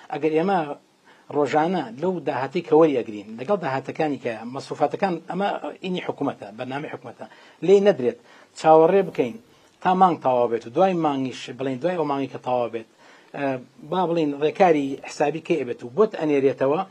ئەگەر ئێمە ڕۆژانە لەو داهاتی کەوەری ئەگرین لەگەڵ داهاتەکانی کە مەسروفاتەکان ئەمە ئینی حکوومەتە بەنامەی حکوومەتە لێ نەدرێت چاوەڕێ بکەین تا مانگ تەواو بێت و دوای مانگیش بڵین دوای ئەو مانگی کە تەواو بێت با بڵین ڕێکاری حسابی کێ بێت و بۆت ئەنێرێتەوە